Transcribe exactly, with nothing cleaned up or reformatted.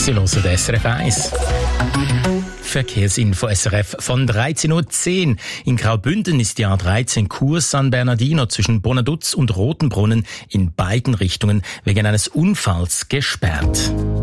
Sie hören den S R F eins. Verkehrsinfo S R F von dreizehn Uhr zehn. In Graubünden ist die A dreizehn Kurs San Bernardino zwischen Bonaduz und Rotenbrunnen in beiden Richtungen wegen eines Unfalls gesperrt.